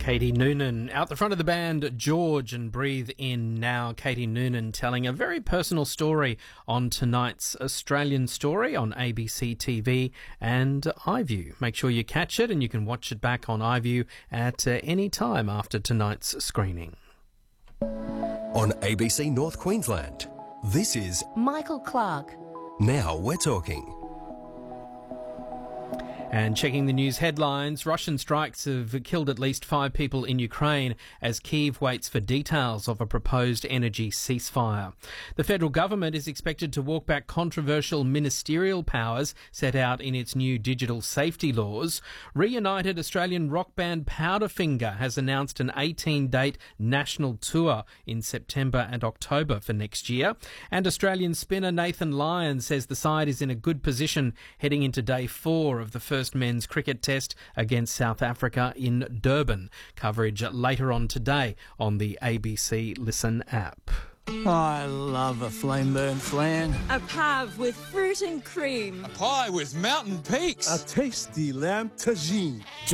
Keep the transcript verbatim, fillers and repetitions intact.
Katie Noonan out the front of the band George and Breathe In Now. Katie Noonan telling a very personal story on tonight's Australian Story on A B C T V and iView. Make sure you catch it and you can watch it back on iView at uh, any time after tonight's screening. On A B C North Queensland, this is Michael Clark. Now We're Talking. And checking the news headlines, Russian strikes have killed at least five people in Ukraine as Kyiv waits for details of a proposed energy ceasefire. The federal government is expected to walk back controversial ministerial powers set out in its new digital safety laws. Reunited Australian rock band Powderfinger has announced an eighteen-date national tour in September and October for next year. And Australian spinner Nathan Lyon says the side is in a good position heading into day four of the first First men's cricket test against South Africa in Durban. Coverage later on today on the A B C Listen app. I love a flame burnt flan. A pav with fruit and cream. A pie with mountain peaks. A tasty lamb tagine.